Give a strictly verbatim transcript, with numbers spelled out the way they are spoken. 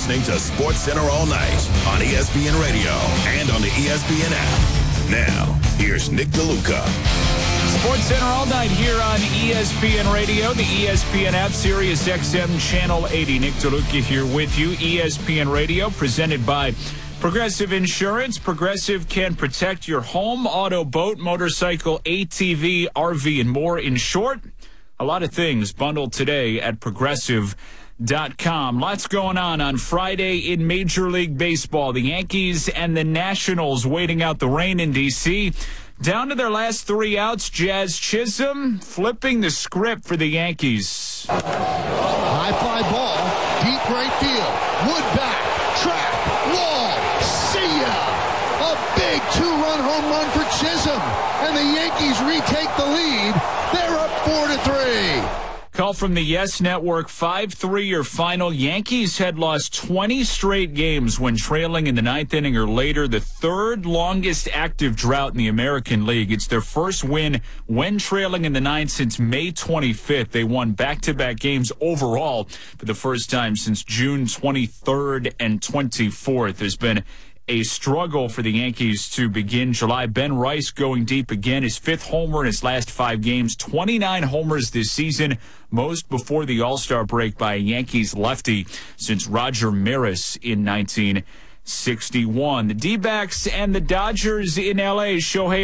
listening to Sports Center all night on E S P N Radio and on the E S P N app. Now, here's Nick DeLuca. Sports Center all night here on E S P N Radio, the E S P N app, Sirius X M Channel eighty. Nick DeLuca here with you. E S P N Radio presented by Progressive Insurance. Progressive can protect your home, auto, boat, motorcycle, A T V, R V, and more. In short, a lot of things bundled today at Progressive dot com. Lots going on on Friday in Major League Baseball. The Yankees and the Nationals waiting out the rain in D C Down to their last three outs, Jazz Chisholm flipping the script for the Yankees. High fly ball, deep right field. Wood back, track, wall, see ya! A big two-run home run for Chisholm, and the Yankees retake the lead. They're up four to three. Call from the Yes Network, five three your final. Yankees had lost twenty straight games when trailing in the ninth inning or later, the third longest active drought in the American League. It's their first win when trailing in the ninth since May twenty-fifth. They won back-to-back games overall for the first time since June twenty-third and twenty-fourth. There's been a struggle for the Yankees to begin July. Ben Rice going deep again, his fifth homer in his last five games, twenty-nine homers this season, most before the All-Star break by a Yankees lefty since Roger Maris in nineteen sixty-one. The D-backs and the Dodgers in L A. Shohei